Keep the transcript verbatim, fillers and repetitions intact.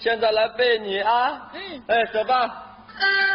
现在来背你啊！ 嗯， 哎，走吧。